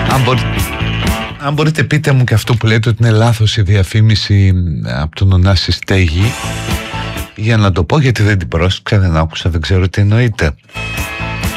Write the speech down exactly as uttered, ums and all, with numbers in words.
Αν, μπορεί... Αν μπορείτε πείτε μου και αυτό που λέτε ότι είναι λάθος η διαφήμιση από τον Ωνάση Στέγη, για να το πω, γιατί δεν την πρόσεξα, δεν άκουσα, δεν ξέρω τι εννοείται.